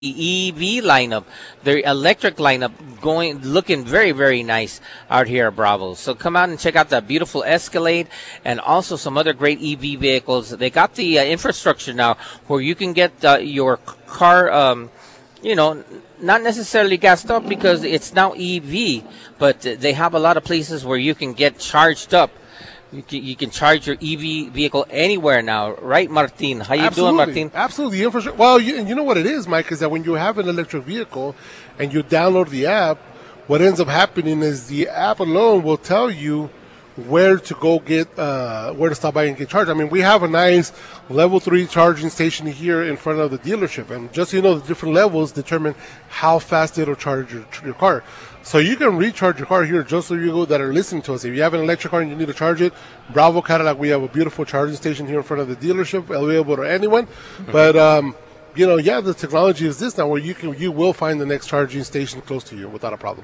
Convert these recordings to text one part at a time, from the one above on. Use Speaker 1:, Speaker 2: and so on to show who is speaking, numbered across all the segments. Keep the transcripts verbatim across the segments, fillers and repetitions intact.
Speaker 1: E V lineup, the electric lineup going looking very very nice out here at Bravo. So come out and check out that beautiful Escalade and also some other great E V vehicles. They got the uh, infrastructure now where you can get uh, your car, um, you know, not necessarily gassed up because it's now E V, but they have a lot of places where you can get charged up. You can, you can charge your E V vehicle anywhere now, right, Martin? How you
Speaker 2: Absolutely.
Speaker 1: doing, Martin?
Speaker 2: Absolutely. Infrastructure. Well, you, you know what it is, Mike, is that when you have an electric vehicle and you download the app, what ends up happening is the app alone will tell you where to go get, uh, where to stop by and get charged. I mean, we have a nice level three charging station here in front of the dealership. And just so you know, the different levels determine how fast it'll charge your, your car. So you can recharge your car here, just so you that are listening to us. If you have an electric car and you need to charge it, Bravo Cadillac, we have a beautiful charging station here in front of the dealership, available to anyone. Mm-hmm. But, um, you know, yeah, the technology is this now where you can, you will find the next charging station close to you without a problem.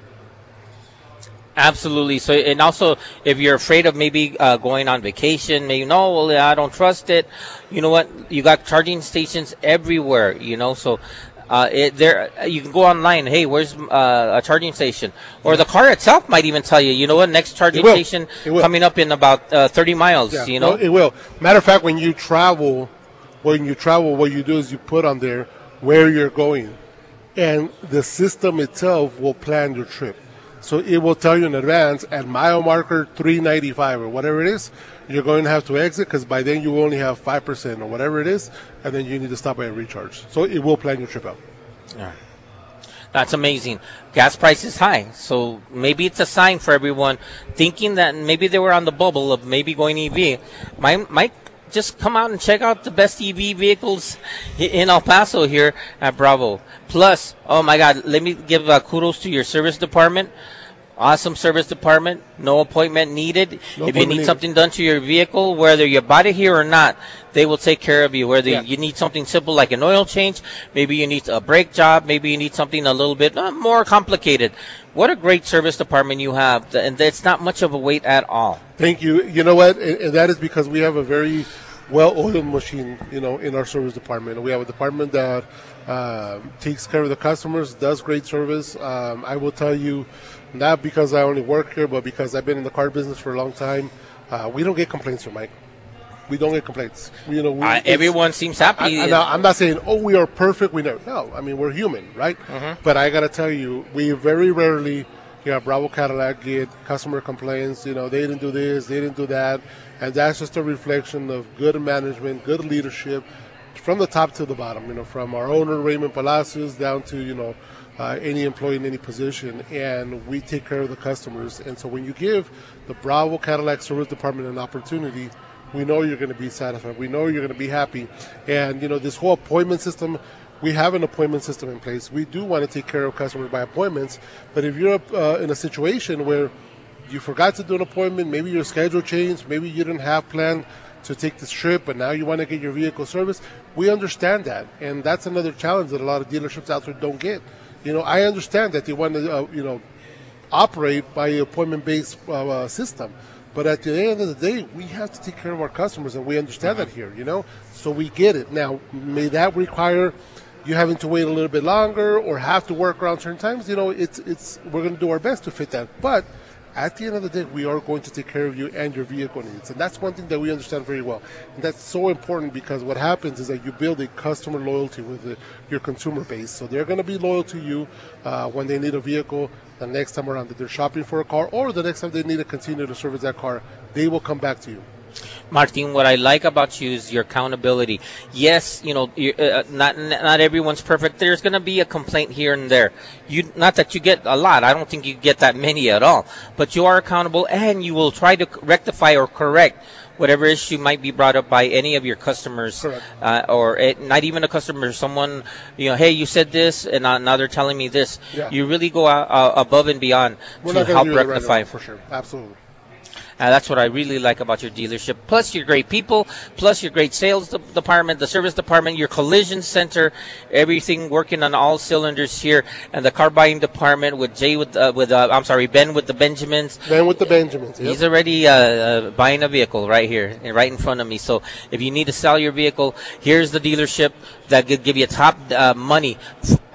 Speaker 1: Absolutely. So, and also, if you're afraid of maybe uh, going on vacation, maybe no, well, I don't trust it. You know what? You got charging stations everywhere. You know, so uh, it, there you can go online. Hey, where's uh, a charging station? Or the car itself might even tell you. You know what? Next charging station coming up in about uh, thirty miles.
Speaker 2: Yeah,
Speaker 1: you know,
Speaker 2: no, it will. Matter of fact, when you travel, when you travel, what you do is you put on there where you're going, and the system itself will plan your trip. So it will tell you in advance at mile marker three ninety-five or whatever it is, you're going to have to exit because by then you only have five percent or whatever it is, and then you need to stop by and recharge. So it will plan your trip out.
Speaker 1: Yeah. That's amazing. Gas price is high, so maybe it's a sign for everyone thinking that maybe they were on the bubble of maybe going E V. Might, might just come out and check out the best E V vehicles in El Paso here at Bravo. Plus, oh my God, let me give uh, kudos to your service department. Awesome service department. No appointment needed.
Speaker 2: No
Speaker 1: if you need
Speaker 2: needed.
Speaker 1: something done to your vehicle, whether you bought it here or not, they will take care of you. Whether
Speaker 2: Yeah.
Speaker 1: you need something simple like an oil change, maybe you need a brake job, maybe you need something a little bit uh, more complicated. What a great service department you have, and it's not much of a wait at all.
Speaker 2: Thank you. You know what? And, and that is because we have a very well-oiled machine, you know, in our service department. We have a department that uh, takes care of the customers, does great service. Um, I will tell you, not because I only work here, but because I've been in the car business for a long time, uh, we don't get complaints here, Mike. We don't get complaints. You know, we,
Speaker 1: Uh, everyone seems happy.
Speaker 2: I, I, now, I'm not saying, oh, we are perfect. We never. No, I mean, we're human, right?
Speaker 1: Mm-hmm.
Speaker 2: But I got to tell you, we very rarely here at Bravo Cadillac get customer complaints. You know, they didn't do this, they didn't do that. And that's just a reflection of good management, good leadership from the top to the bottom, you know, from our owner, Raymond Palacios, down to, you know, uh, any employee in any position. And we take care of the customers. And so when you give the Bravo Cadillac Service Department an opportunity, we know you're going to be satisfied. We know you're going to be happy. And, you know, this whole appointment system, we have an appointment system in place. We do want to take care of customers by appointments. But if you're uh, in a situation where you forgot to do an appointment, maybe your schedule changed, maybe you didn't have planned to take this trip, but now you want to get your vehicle serviced, we understand that. And that's another challenge that a lot of dealerships out there don't get. You know, I understand that they want to, uh, you know, operate by an appointment-based uh, uh, system. But at the end of the day, we have to take care of our customers, and we understand that here, you know? So we get it. Now, may that require you having to wait a little bit longer or have to work around certain times? You know, it's it's we're going to do our best to fit that. But at the end of the day, we are going to take care of you and your vehicle needs. And that's one thing that we understand very well. And that's so important because what happens is that you build a customer loyalty with the, your consumer base. So they're going to be loyal to you uh, when they need a vehicle the next time around that they're shopping for a car, or the next time they need to continue to service that car, they will come back to you.
Speaker 1: Martin, what I like about you is your accountability. Yes, you know, you, uh, not not everyone's perfect. There's going to be a complaint here and there. You not that you get a lot. I don't think you get that many at all. But you are accountable, and you will try to rectify or correct whatever issue might be brought up by any of your customers, uh, or it, not even a customer, someone, you know, hey, you said this, and now, now they're telling me this.
Speaker 2: Yeah.
Speaker 1: You really go out, uh, above and beyond
Speaker 2: We're
Speaker 1: to
Speaker 2: not gonna
Speaker 1: help
Speaker 2: do that
Speaker 1: rectify.
Speaker 2: right now, for sure. Absolutely.
Speaker 1: And that's what I really like about your dealership. Plus your great people, plus your great sales de- department, the service department, your collision center, everything working on all cylinders here, and the car buying department with Jay with uh, with uh, I'm sorry, Ben with the Benjamins.
Speaker 2: Ben with the Benjamins. Yep.
Speaker 1: He's already uh, uh, buying a vehicle right here, right in front of me. So if you need to sell your vehicle, here's the dealership that could give you top uh, money